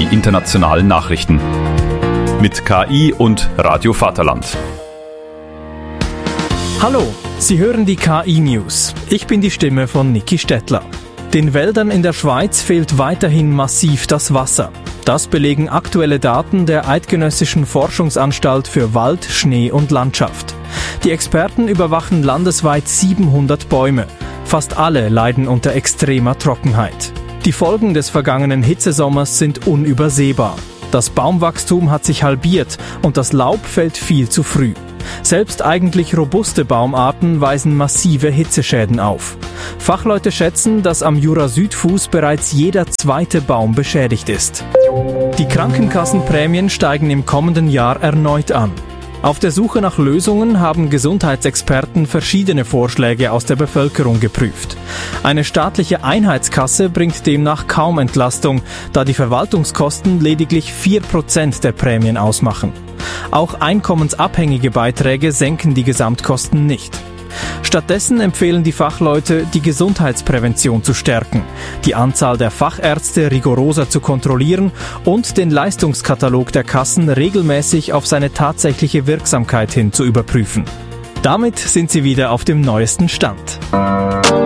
internationalen Nachrichten. Mit KI und Radio Vaterland. Hallo, Sie hören die KI-News. Ich bin die Stimme von Niki Stettler. Den Wäldern in der Schweiz fehlt weiterhin massiv das Wasser. Das belegen aktuelle Daten der Eidgenössischen Forschungsanstalt für Wald, Schnee und Landschaft. Die Experten überwachen landesweit 700 Bäume. Fast alle leiden unter extremer Trockenheit. Die Folgen des vergangenen Hitzesommers sind unübersehbar. Das Baumwachstum hat sich halbiert und das Laub fällt viel zu früh. Selbst eigentlich robuste Baumarten weisen massive Hitzeschäden auf. Fachleute schätzen, dass am Jura-Südfuss bereits jeder zweite Baum beschädigt ist. Die Krankenkassenprämien steigen im kommenden Jahr erneut an. Auf der Suche nach Lösungen haben Gesundheitsexperten verschiedene Vorschläge aus der Bevölkerung geprüft. Eine staatliche Einheitskasse bringt demnach kaum Entlastung, da die Verwaltungskosten lediglich 4% der Prämien ausmachen. Auch einkommensabhängige Beiträge senken die Gesamtkosten nicht. Stattdessen empfehlen die Fachleute, die Gesundheitsprävention zu stärken, die Anzahl der Fachärzte rigoroser zu kontrollieren und den Leistungskatalog der Kassen regelmäßig auf seine tatsächliche Wirksamkeit hin zu überprüfen. Damit sind sie wieder auf dem neuesten Stand.